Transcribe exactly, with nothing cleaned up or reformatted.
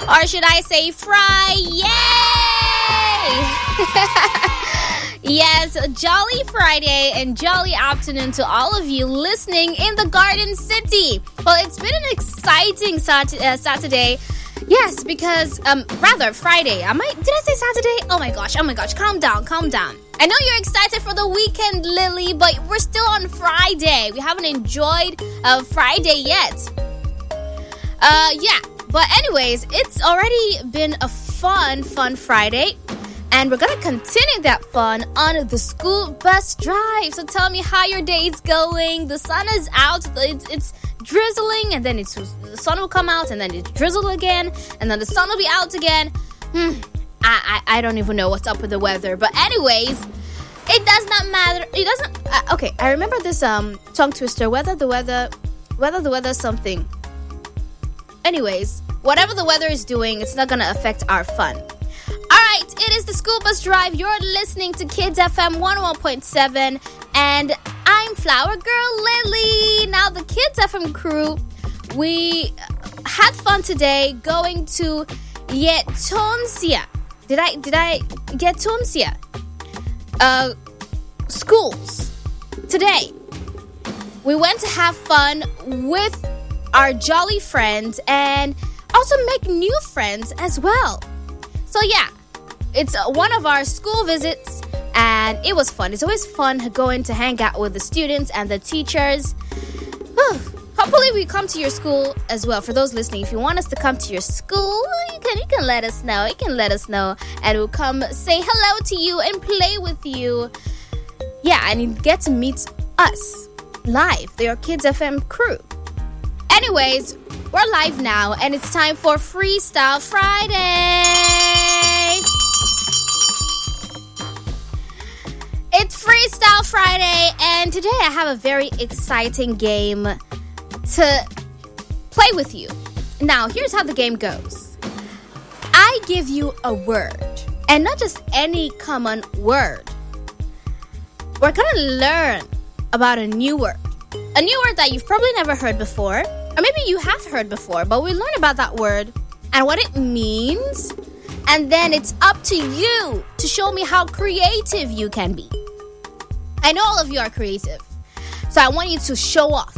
Or should I say fry? Yay! Yes, jolly Friday and jolly afternoon to all of you listening in the Garden City. Well, it's been an exciting sat- uh, Saturday. Yes, because, um, rather, Friday. Am I, did I say Saturday? Oh my gosh, oh my gosh, calm down, calm down. I know you're excited for the weekend, Lily, but we're still on Friday. We haven't enjoyed uh, Friday yet. Uh, yeah, but anyways, it's already been a fun, fun Friday. And we're going to continue that fun on the school bus drive. So tell me how your day is going. The sun is out. It's, it's drizzling, and then it's, the sun will come out, and then it drizzle again, and then the sun will be out again. Hmm. I, I, I don't even know what's up with the weather. But anyways, it does not matter. It doesn't... Uh, okay, I remember this um tongue twister. Whether the weather... Whether the weather something. Anyways, whatever the weather is doing, it's not going to affect our fun. Alright, it is the School Bus Drive. You're listening to Kids F M one oh one point seven. And I'm Flower Girl Lily. Now, the Kids F M crew, we had fun today going to Yetonsia. Did I did I get Yetonsia? Uh, schools. Today, we went to have fun with our jolly friends and also make new friends as well. So yeah, it's one of our school visits and it was fun. It's always fun going to hang out with the students and the teachers. Hopefully we come to your school as well. For those listening, if you want us to come to your school, you can you can let us know. You can let us know and we'll come say hello to you and play with you. Yeah, and you get to meet us live, the Your Kids F M crew. Anyways, we're live now and it's time for Freestyle Friday. It's Freestyle Friday and today I have a very exciting game to play with you. Now, here's how the game goes. I give you a word, and not just any common word. We're gonna learn about a new word. A new word that you've probably never heard before, or maybe you have heard before, but we learn about that word and what it means, and then it's up to you to show me how creative you can be. I know all of you are creative, so I want you to show off.